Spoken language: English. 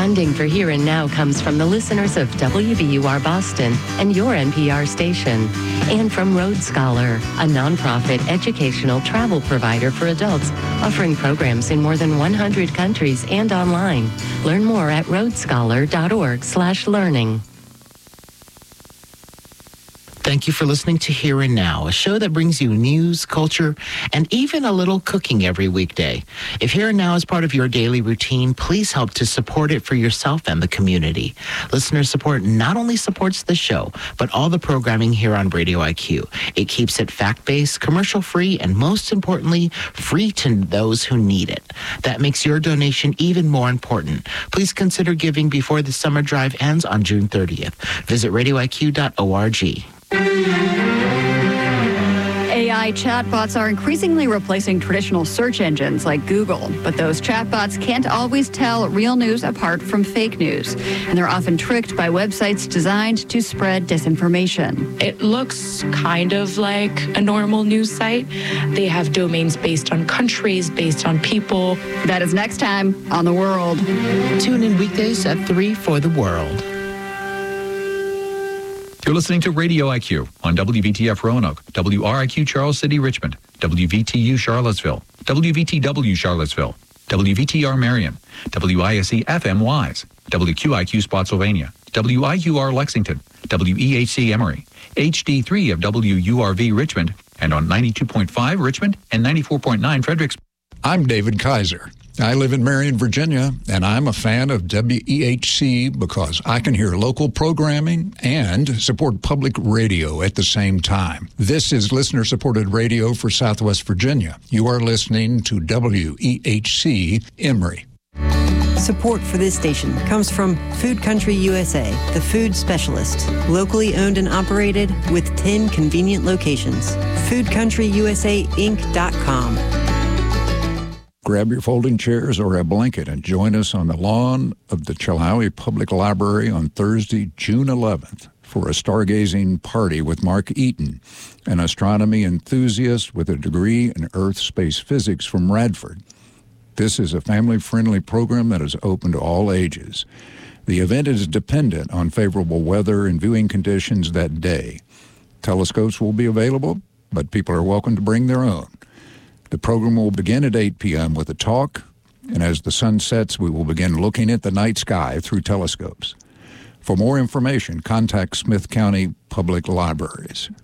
Funding for Here and Now comes from the listeners of WBUR Boston and your NPR station, and from Road Scholar, a nonprofit educational travel provider for adults offering programs in more than 100 countries and online. Learn more at roadscholar.org/learning. Thank you for listening to Here and Now, a show that brings you news, culture, and even a little cooking every weekday. If Here and Now is part of your daily routine, please help to support it for yourself and the community. Listener support not only supports the show, but all the programming here on Radio IQ. It keeps it fact-based, commercial-free, and most importantly, free to those who need it. That makes your donation even more important. Please consider giving before the summer drive ends on June 30th. Visit radioiq.org. AI chatbots are increasingly replacing traditional search engines like Google, but those chatbots can't always tell real news apart from fake news, and they're often tricked by websites designed to spread disinformation. It looks kind of like a normal news site. They have domains based on countries, based on people. That is next time on The World. Tune in weekdays at 3 for The World. You're listening to Radio IQ on WVTF Roanoke, WRIQ Charles City, Richmond, WVTU Charlottesville, WVTW Charlottesville, WVTR Marion, WISC FM Wise, WQIQ Spotsylvania, WIUR Lexington, WEHC Emory, HD3 of WURV Richmond, and on 92.5 Richmond and 94.9 Fredericksburg. I'm David Kaiser. I live in Marion, Virginia, and I'm a fan of WEHC because I can hear local programming and support public radio at the same time. This is listener-supported radio for Southwest Virginia. You are listening to WEHC Emory. Support for this station comes from Food Country USA, the food specialist, locally owned and operated with 10 convenient locations. FoodCountryUSAInc.com. Grab your folding chairs or a blanket and join us on the lawn of the Chilhowie Public Library on Thursday, June 11th for a stargazing party with Mark Eaton, an astronomy enthusiast with a degree in Earth-space physics from Radford. This is a family-friendly program that is open to all ages. The event is dependent on favorable weather and viewing conditions that day. Telescopes will be available, but people are welcome to bring their own. The program will begin at 8 p.m. with a talk, and as the sun sets, we will begin looking at the night sky through telescopes. For more information, contact Smith County Public Libraries.